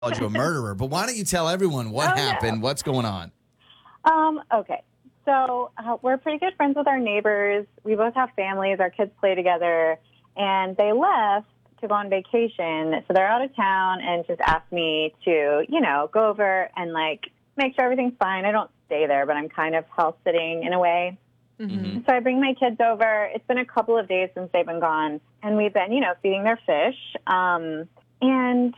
called you a murderer, but why don't you tell everyone what happened? No. What's going on? Okay. So we're pretty good friends with our neighbors. We both have families. Our kids play together. And they left to go on vacation. So they're out of town and just asked me to, go over and, make sure everything's fine. I don't stay there, but I'm kind of house sitting in a way. Mm-hmm. So I bring my kids over. It's been a couple of days since they've been gone. And we've been, feeding their fish. And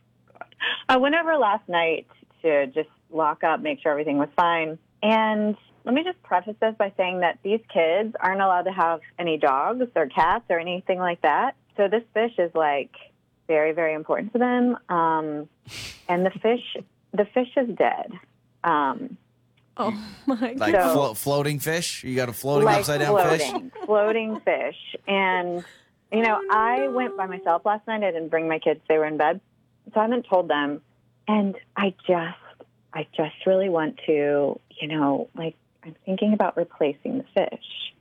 I went over last night to just lock up, make sure everything was fine. And let me just preface this by saying that these kids aren't allowed to have any dogs or cats or anything like that. So this fish is very, very important to them. And the fish is dead. Oh my God. Floating fish? You got a floating upside down fish? Floating fish. And, I went by myself last night. I didn't bring my kids. They were in bed. So I haven't told them. And I just really want to, I'm thinking about replacing the fish.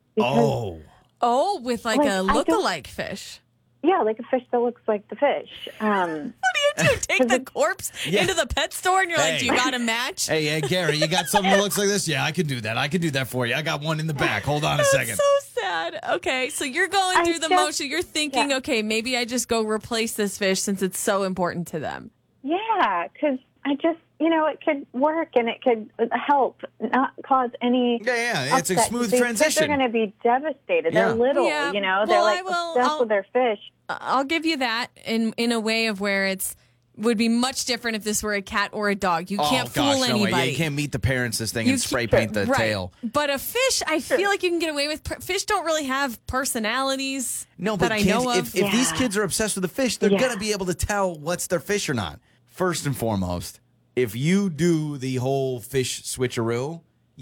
Oh, with a look-alike fish. Yeah, like a fish that looks like the fish. What do you do? Take the corpse into the pet store and you're like, do you got a match? Hey, Gary, you got something that looks like this? Yeah, I can do that. I can do that for you. I got one in the back. Hold on a second. So sad. Okay, so you're going through the motion. You're thinking, okay, maybe I just go replace this fish since it's so important to them. Yeah, because I just, it could work and it could help, not cause any. Yeah, it's a smooth These transition. Kids are going to be devastated. Yeah. They're little, Yeah. they're obsessed with their fish. I'll give you that in a way of where it's would be much different if this were a cat or a dog. You can't fool anybody. No way. Yeah, you can't meet the parents this thing and spray paint the tail. But a fish, I feel like you can get away with. Fish don't really have personalities. No, but that kids, I know of. if these kids are obsessed with the fish, they're going to be able to tell what's their fish or not. First and foremost, if you do the whole fish switcheroo,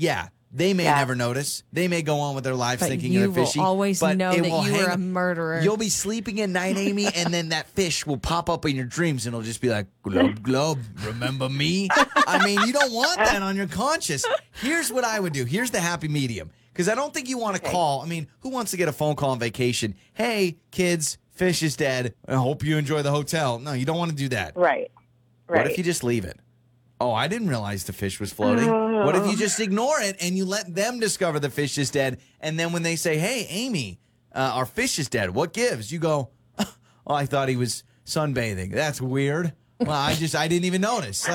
they may never notice. They may go on with their lives thinking they're fishy. You will always know that you were a murderer. You'll be sleeping at night, Amy, and then that fish will pop up in your dreams, and it'll just be like, glub, glub, remember me? I mean, you don't want that on your conscience. Here's what I would do. Here's the happy medium. Because I don't think you want to call. I mean, who wants to get a phone call on vacation? Hey, kids, fish is dead. I hope you enjoy the hotel. No, you don't want to do that. Right. What if you just leave it? Oh, I didn't realize the fish was floating. What if you just ignore it and you let them discover the fish is dead? And then when they say, hey, Amy, our fish is dead, what gives? You go, oh, I thought he was sunbathing. That's weird. Well, I didn't even notice.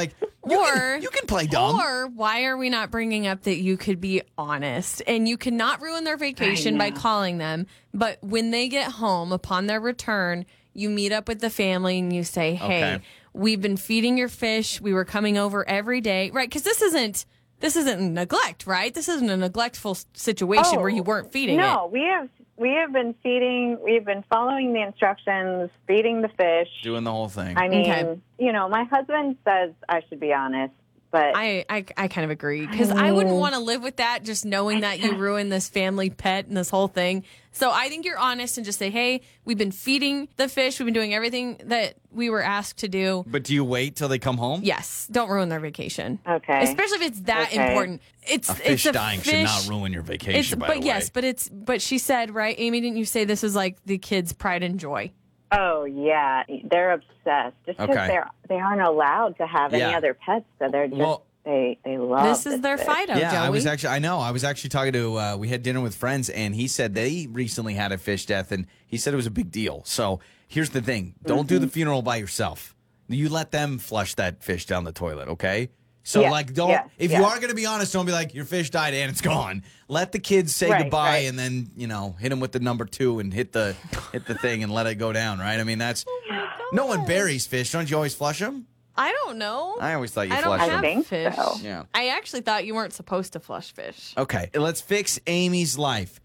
You can play dumb. Or why are we not bringing up that you could be honest and you cannot ruin their vacation by calling them, but when they get home upon their return, you meet up with the family and you say, hey, we've been feeding your fish. We were coming over every day, right? Because this isn't neglect, right? This isn't a neglectful situation where you weren't feeding it. No, we have been feeding. We've been following the instructions, feeding the fish, doing the whole thing. I mean, my husband says I should be honest, but I kind of agree because I wouldn't want to live with that, just knowing that you ruined this family pet and this whole thing. So I think you're honest and just say, hey, we've been feeding the fish. We've been doing everything that we were asked to do. But do you wait till they come home? Yes. Don't ruin their vacation. Okay. Especially if it's that important. A fish dying should not ruin your vacation, by the way. Yes, but she said, right, Amy, didn't you say this is like the kids' pride and joy? Oh, yeah. They're obsessed. Just because they aren't allowed to have any other pets, so they're just... They love this is their Fido, yeah, Joey. I was actually talking to, we had dinner with friends, and he said they recently had a fish death, and he said it was a big deal. So here's the thing. Don't do the funeral by yourself. You let them flush that fish down the toilet, okay? So, if you are going to be honest, don't be like, your fish died and it's gone. Let the kids say goodbye and then, hit them with the number 2 and hit the thing and let it go down, right? I mean, that's... no one buries fish. Don't you always flush them? I don't know. I always thought you flushed them. I don't have fish. So. Yeah. I actually thought you weren't supposed to flush fish. Okay, let's fix Amy's life.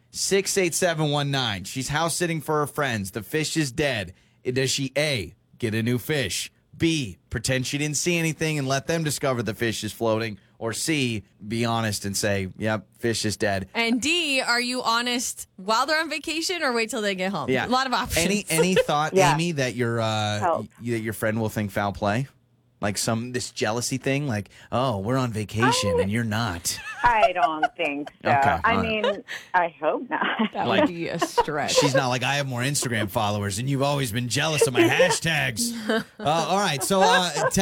68719. She's house sitting for her friends. The fish is dead. Does she A, get a new fish? B, pretend she didn't see anything and let them discover the fish is floating? Or C, be honest and say, yep, fish is dead. And D, are you honest while they're on vacation or wait till they get home? Yeah. A lot of options. Any thought, Amy, that your friend will think foul play? Like this jealousy thing? Like, oh, we're on vacation and you're not. I don't think so. Okay, I all mean, I hope not. That Like- would be a stretch. She's not like, I have more Instagram followers and you've always been jealous of my hashtags. All right. So